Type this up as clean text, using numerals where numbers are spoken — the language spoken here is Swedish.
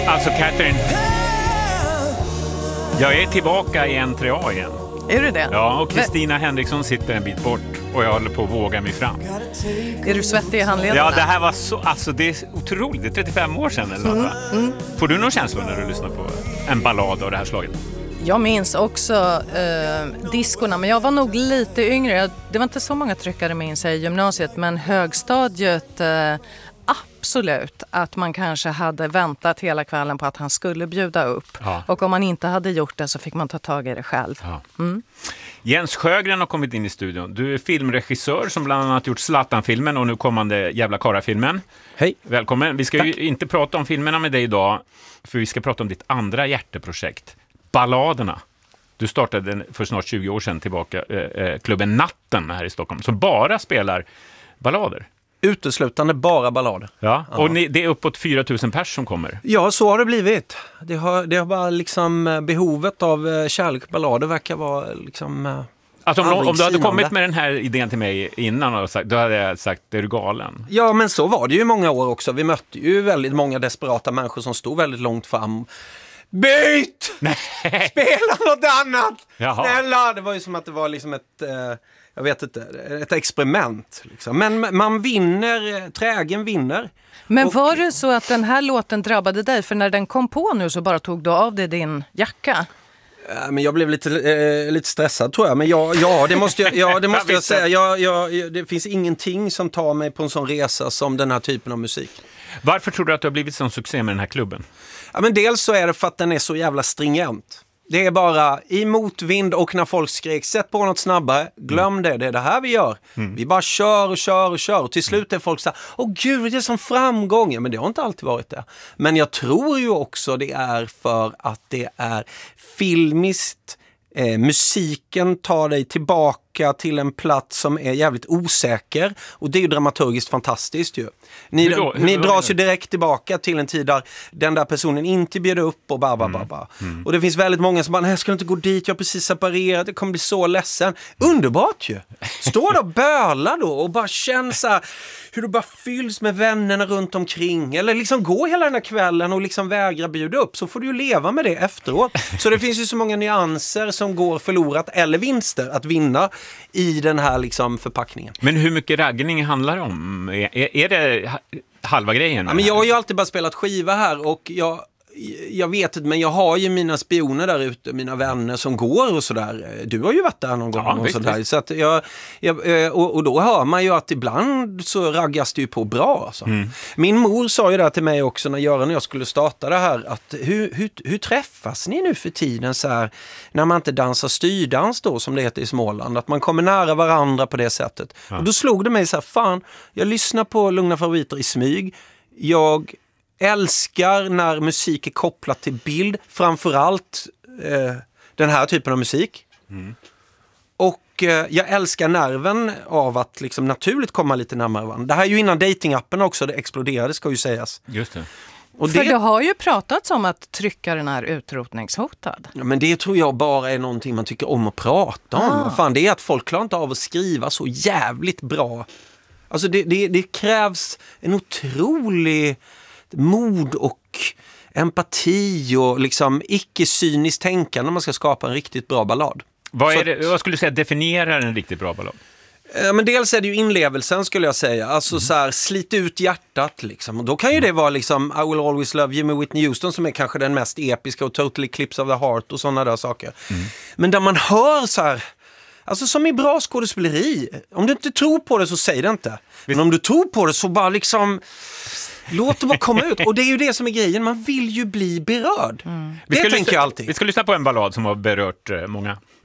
Alltså Catherine, jag är tillbaka i N3A igen. Är du det? Ja, och Kristina Henriksson sitter en bit bort och jag håller på att våga mig fram. Är du svettig i handlederna? Ja, det här var så, alltså det är otroligt, det är 35 år sedan eller något. Får du någon känsla när du lyssnar på en ballad av det här slaget? Jag minns också diskorna, men jag var nog lite yngre. Det var inte så många tryckare minns jag i gymnasiet, men högstadiet absolut att man kanske hade väntat hela kvällen på att han skulle bjuda upp. Ja. Och om man inte hade gjort det så fick man ta tag i det själv. Ja. Jens Sjögren har kommit in i studion. Du är filmregissör som bland annat gjort Zlatan-filmen och nu kommande Jävla Kara-filmen. Hej. Välkommen. Vi ska ju inte prata om filmerna med dig idag, för vi ska prata om ditt andra hjärteprojekt, Balladerna. Du startade för snart 20 år sedan tillbaka klubben Natten här i Stockholm som bara spelar ballader. Uteslutande bara ballader. Ja, och det är uppåt 4 000 pers som kommer. Ja, så har det blivit. Det har bara liksom behovet av kärlek och ballader verkar vara liksom... Alltså om du hade kommit med den här idén till mig innan och sagt, då hade jag sagt, är du galen? Ja, men så var det ju många år också. Vi mötte ju väldigt många desperata människor som stod väldigt långt fram. Byt! Spela något annat! Jaha. Snälla! Det var ju som att det var liksom ett experiment. Liksom. Men man vinner, trägen vinner. Men var det så att den här låten drabbade dig? För när den kom på nu så bara tog du av dig din jacka. Men jag blev lite stressad tror jag. Men det måste jag säga. Det finns ingenting som tar mig på en sån resa som den här typen av musik. Varför tror du att du har blivit sån succé med den här klubben? Ja, men dels så är det för att den är så jävla stringent. Det är bara i motvind och när folk skrek, sätt på något snabbare, glöm det är det här vi gör. Vi bara kör och till slut är folk så här, åh gud, det är som framgång. Ja, men det har inte alltid varit det. Men jag tror ju också det är för att det är filmiskt. Musiken tar dig tillbaka till en plats som är jävligt osäker och det är ju dramaturgiskt fantastiskt ju. Ni dras ju direkt tillbaka till en tid där den där personen inte bjöd upp och bara. Och det finns väldigt många som bara, nej jag ska inte gå dit, jag har precis separerat, det kommer bli så ledsen. Underbart ju! Stå där och böla då och bara känn så här, hur du bara fylls med vännerna runt omkring eller liksom gå hela den här kvällen och liksom vägra bjuda upp, så får du ju leva med det efteråt. Så det finns ju så många nyanser som går förlorat eller vinster att vinna i den här liksom förpackningen. Men hur mycket raggning handlar det om? Är det halva grejen? Ja, men jag har ju alltid bara spelat skiva här och jag vet inte, men jag har ju mina spioner där ute, mina vänner som går och sådär. Du har ju varit där någon gång och sådär. Så att och då hör man ju att ibland så raggas det ju på bra alltså. Min mor sa ju det till mig också när Göran och jag skulle starta det här, att hur träffas ni nu för tiden så här, när man inte dansar styrdans då som det heter i Småland, att man kommer nära varandra på det sättet. Och då slog det mig så här, fan, jag lyssnar på Lugna favoriter i smyg. Jag älskar när musik är kopplat till bild, framförallt den här typen av musik. Och jag älskar nerven av att liksom naturligt komma lite närmare varandra. Det här är ju innan datingappen också, det exploderade ska ju sägas. Just det. Och För det har ju pratats om att tryckaren är utrotningshotad. Ja, men det tror jag bara är någonting man tycker om att prata om. Fan, det är att folk klarar inte av att skriva så jävligt bra. Alltså det krävs en otrolig mod och empati och liksom icke-cyniskt tänkande när man ska skapa en riktigt bra ballad. Vad skulle du säga definierar en riktigt bra ballad? Men dels är det ju inlevelsen skulle jag säga. Alltså så här, slit ut hjärtat liksom. Och då kan ju det vara liksom I Will Always Love You med Whitney Houston som är kanske den mest episka och Totally Eclipse of the Heart och sådana där saker. Men där man hör så här, alltså som i bra skådespeleri. Om du inte tror på det så säg det inte. Men om du tror på det så bara liksom låt det bara komma ut. Och det är ju det som är grejen. Man vill ju bli berörd. Det tänker jag alltid. Vi ska lyssna på en ballad som har berört många.